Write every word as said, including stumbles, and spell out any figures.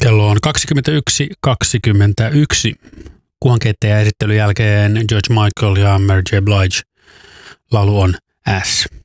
Kello on kaksikymmentäyksi kaksikymmentäyksi. Kuhankeittäjä esittelyn jälkeen George Michael ja Mary J. Blige. Laulu on S.